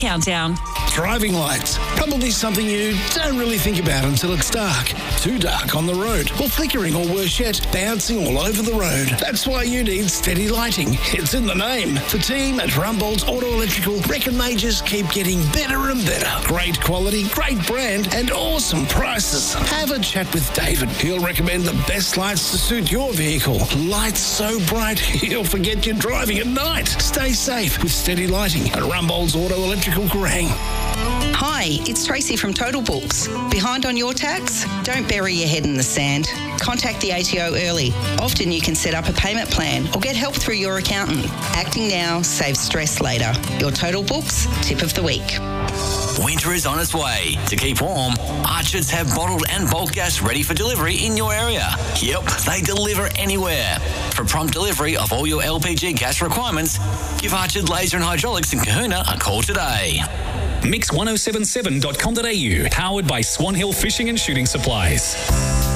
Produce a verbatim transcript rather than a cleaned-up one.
Countdown. Driving lights. Probably something you don't really think about until it's dark. Too dark on the road, or flickering, or worse yet, bouncing all over the road. That's why you need steady lighting. It's in the name. The team at Rumbold's Auto Electrical reckon they just keep getting better and better. Great quality, great brand, and awesome prices. Have a chat with David. He'll recommend the best lights to suit your vehicle. Lights so bright, you'll forget you're driving at night. Stay safe with steady lighting at Rumbold's Auto Electrical Kerrang. Hi, it's Tracy from Total Books. Behind on your tax? Don't bury your head in the sand. Contact the A T O early. Often you can set up a payment plan or get help through your accountant. Acting now saves stress later. Your Total Books tip of the week. Winter is on its way. To keep warm, Archerds have bottled and bulk gas ready for delivery in your area. Yep, they deliver anywhere. For prompt delivery of all your L P G gas requirements, give Archard Laser and Hydraulics in Kahuna a call today. mix ten seventy-seven dot com dot a u, powered by Swan Hill Fishing and Shooting Supplies.